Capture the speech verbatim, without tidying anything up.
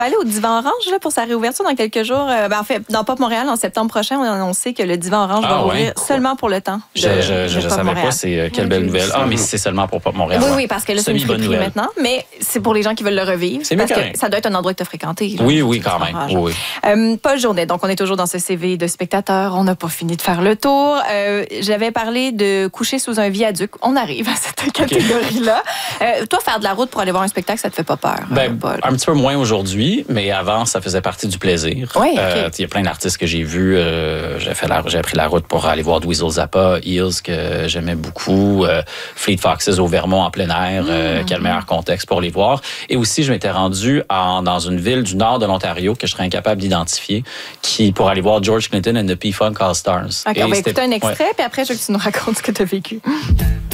aller au Divan Orange là, pour sa réouverture dans quelques jours. Euh, ben, en fait, dans Pop Montréal, en septembre prochain, on a annoncé que le Divan Orange Ah, va ouais. ouvrir seulement pour le temps. Je de, je, je, de je Pop savais Montréal. pas, c'est euh, quelle belle nouvelle. Ah, mais c'est seulement pour Pop Montréal. Oui, ouais. oui, parce que là, c'est une Semi-bonne friperie nouvelle. maintenant, mais c'est pour les gens qui veulent le revivre. C'est mieux parce que correct. ça doit être un endroit que tu as fréquenté. Là, Oui, oui, le quand Divan même. Orange. Oui, oui. Euh, Paul Journet, donc on est toujours dans ce C V de spectateur. On n'a pas fini de faire le tour. Euh, J'avais parlé de coucher sous un viaduc. On arrive à cette catégorie-là. Euh, toi, faire de la route pour aller voir un spectacle, ça te fait pas peur, Ben, Paul? un petit peu moins aujourd'hui, mais avant, ça faisait partie du plaisir. Oui, Euh, ok. il y a plein d'artistes que j'ai vus. Euh, j'ai fait la, j'ai pris la route pour aller voir Dweezil Zappa, Eels que j'aimais beaucoup, euh, Fleet Foxes au Vermont en plein air, euh, Mm. quel meilleur contexte pour les voir. Et aussi, je m'étais rendu en, dans une ville du nord de l'Ontario que je serais incapable d'identifier, qui pour aller voir George Clinton and the P-Funk All-Stars. OK, Et on va c'était- écouter un extrait, ouais. puis après, je veux que tu nous racontes ce que tu as vécu.